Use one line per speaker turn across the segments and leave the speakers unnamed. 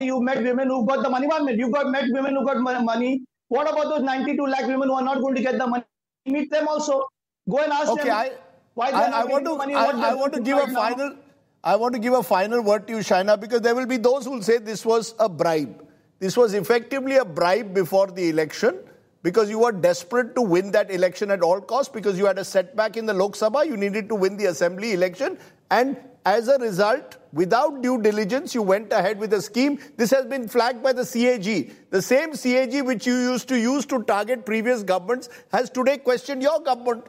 you met women who got the money. 1 minute. You met women who got money. What about those 92 lakh women who are not going to get the money? Meet them also. Go and ask them why they are not getting the money.
I want to give a final. I want to give a final word to you, Shaina, because there will be those who will say this was a bribe. This was effectively a bribe before the election because you were desperate to win that election at all costs because you had a setback in the Lok Sabha. You needed to win the assembly election. And as a result, without due diligence, you went ahead with a scheme. This has been flagged by the CAG. The same CAG which you used to use to target previous governments has today questioned your government.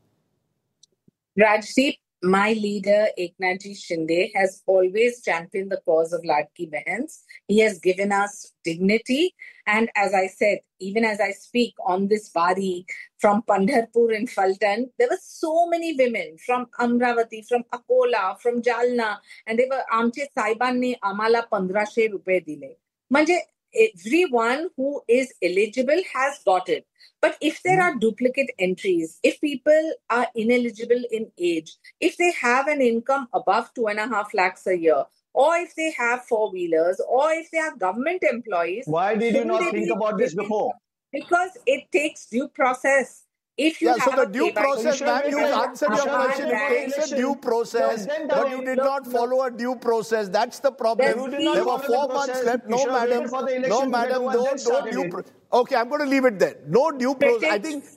Rajdeep, my leader, Eknathji Shinde, has always championed the cause of Ladki Behans. He has given us dignity. And as I said, even as I speak on this Wari from Pandharpur and Faltan, there were so many women from Amravati, from Akola, from Jalna, and they were, Amche Saiban ne amala 1500 rupees dile. Manje, everyone who is eligible has got it. But if there are duplicate entries, if people are ineligible in age, if they have an income above 2.5 lakhs a year, or if they have four-wheelers, or if they are government employees...
Why did you not think about this before?
Because it takes due process. If you
so the due process, ma'am, you answered your question. It takes a due process, but you did not follow a due process. That's the problem. There were 4 months left. No, madam. No, madam. No due process. Okay, I'm going to leave it there. No due process. I think...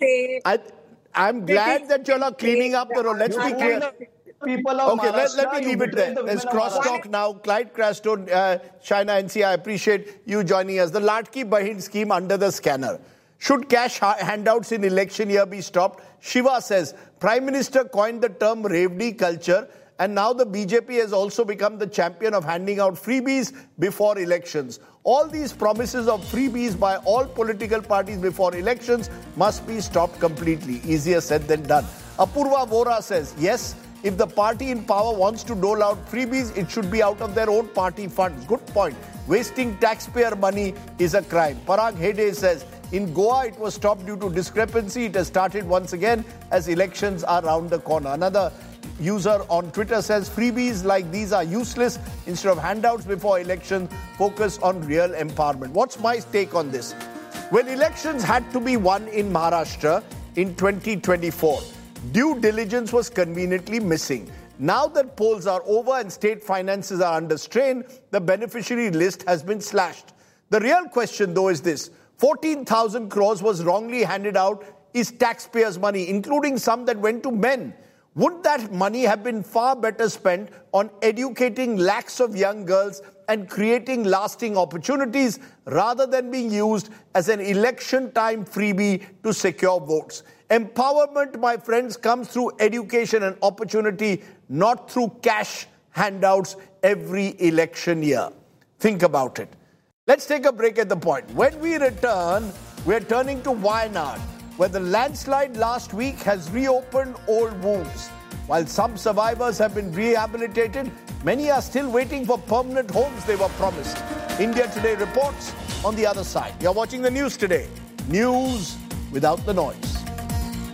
I'm glad that you are cleaning up the road. Let's be clear. Okay, let me leave it there. There's crosstalk now. Clyde Crasto, Shaina NC, I appreciate you joining us. The Ladki Bahin scheme under the scanner. Should cash handouts in election year be stopped? Shiva says, Prime Minister coined the term Revdi culture and now the BJP has also become the champion of handing out freebies before elections. All these promises of freebies by all political parties before elections must be stopped completely. Easier said than done. Apurva Vora says, yes, if the party in power wants to dole out freebies, it should be out of their own party funds. Good point. Wasting taxpayer money is a crime. Parag Hede says, in Goa, it was stopped due to discrepancy. It has started once again as elections are round the corner. Another user on Twitter says, freebies like these are useless. Instead of handouts before elections, focus on real empowerment. What's my take on this? When elections had to be won in Maharashtra in 2024, due diligence was conveniently missing. Now that polls are over and state finances are under strain, the beneficiary list has been slashed. The real question, though, is this. 14,000 crores was wrongly handed out is taxpayers' money, including some that went to men. Would that money have been far better spent on educating lakhs of young girls and creating lasting opportunities rather than being used as an election time freebie to secure votes? Empowerment, my friends, comes through education and opportunity, not through cash handouts every election year. Think about it. Let's take a break at the point. When we return, we're turning to Wayanad, where the landslide last week has reopened old wounds. While some survivors have been rehabilitated, many are still waiting for permanent homes they were promised. India Today reports on the other side. You're watching the news today. News without the noise.